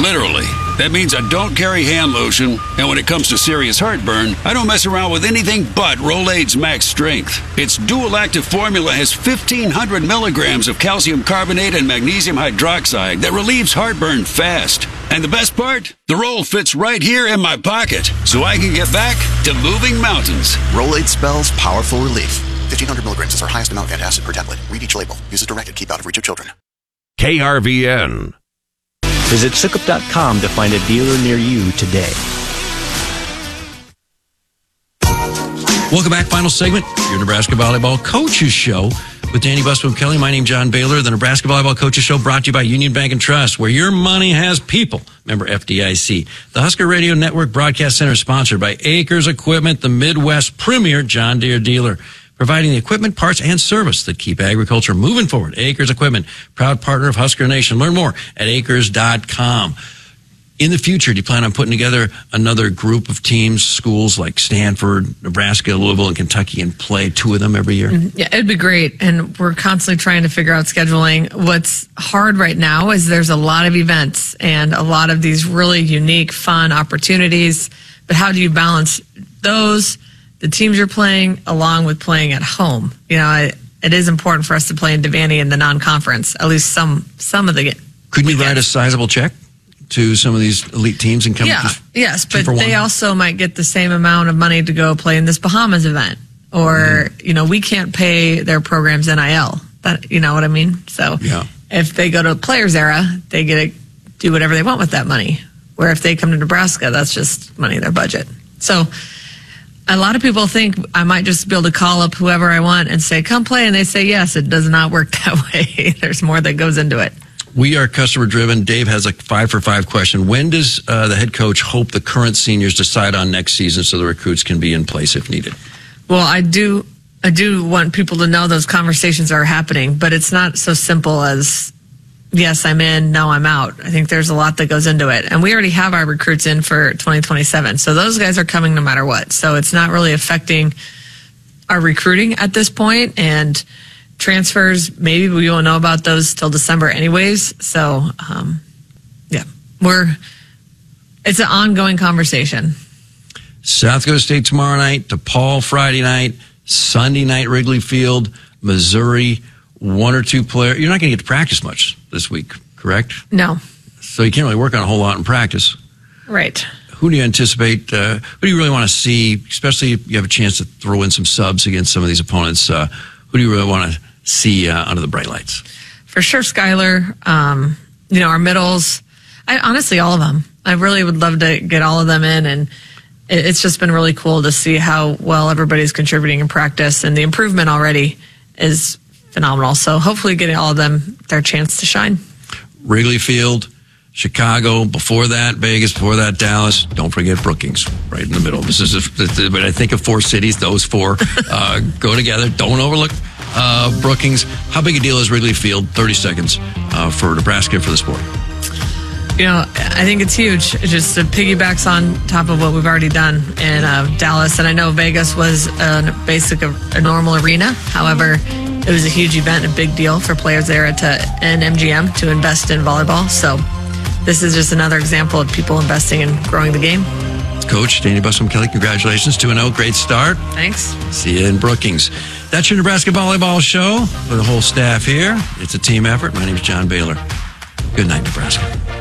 Literally. That means I don't carry hand lotion, and when it comes to serious heartburn, I don't mess around with anything but Rolaids Max Strength. Its dual active formula has 1,500 milligrams of calcium carbonate and magnesium hydroxide that relieves heartburn fast. And the best part? The roll fits right here in my pocket, so I can get back to moving mountains. Rolaids spells powerful relief. 1,500 milligrams is our highest amount of antacid per tablet. Read each label. Use as directed. Keep out of reach of children. KRVN. Visit Sukup.com to find a dealer near you today. Welcome back. Final segment. Your Nebraska Volleyball Coaches Show with Danny Busboom Kelly. My name's John Baylor. The Nebraska Volleyball Coaches Show brought to you by Union Bank and Trust, where your money has people. Member FDIC. The Husker Radio Network Broadcast Center is sponsored by Acres Equipment, the Midwest premier John Deere dealer, providing the equipment, parts, and service that keep agriculture moving forward. Acres Equipment, proud partner of Husker Nation. Learn more at acres.com. In the future, do you plan on putting together another group of teams, schools like Stanford, Nebraska, Louisville, and Kentucky, and play two of them every year? Yeah, it'd be great. And we're constantly trying to figure out scheduling. What's hard right now is there's a lot of events and a lot of these really unique, fun opportunities. But how do you balance those, the teams you're playing, along with playing at home? You know, it is important for us to play in Devaney in the non-conference, at least some of the Couldn't you write a sizable check to some of these elite teams and come? Yes, but they also might get the same amount of money to go play in this Bahamas event, or you know, we can't pay their programs NIL. That, you know what I mean? So if they go to Players Era, they get to do whatever they want with that money. Where if they come to Nebraska, that's just money in their budget. So a lot of people think I might just be able to call up whoever I want and say, come play, and they say yes. It does not work that way. There's more that goes into it. We are customer driven. Dave has a 5-for-5 question. When does the head coach hope the current seniors decide on next season so the recruits can be in place if needed? Well, I do want people to know those conversations are happening, but it's not so simple as, yes, I'm in, no, I'm out. I think there's a lot that goes into it. And we already have our recruits in for 2027. So those guys are coming no matter what. So it's not really affecting our recruiting at this point. And transfers, maybe we won't know about those till December anyways. So, it's an ongoing conversation. South Dakota State tomorrow night, DePaul Friday night, Sunday night Wrigley Field, Missouri, one or two players. You're not going to get to practice much this week, correct? No. So you can't really work on a whole lot in practice. Right. Who do you anticipate, who do you really want to see, especially if you have a chance to throw in some subs against some of these opponents? Who do you really want to see under the bright lights? For sure, Skyler. Our middles. Honestly, all of them. I really would love to get all of them in, and it's just been really cool to see how well everybody's contributing in practice, and the improvement already is phenomenal. So hopefully getting all of them their chance to shine. Wrigley Field, Chicago, before that Vegas, before that Dallas. Don't forget Brookings, right in the middle. This is when I think of four cities, those four go together. Don't overlook Brookings. How big a deal is Wrigley Field? 30 seconds for Nebraska, for the sport. You know, I think it's huge. It just piggybacks on top of what we've already done in Dallas. And I know Vegas was a normal arena. However, it was a huge event, a big deal for players there and MGM to invest in volleyball. So this is just another example of people investing in growing the game. Coach Danny Busboom Kelly, congratulations. 2-0, great start. Thanks. See you in Brookings. That's your Nebraska Volleyball Show for the whole staff here. It's a team effort. My name is John Baylor. Good night, Nebraska.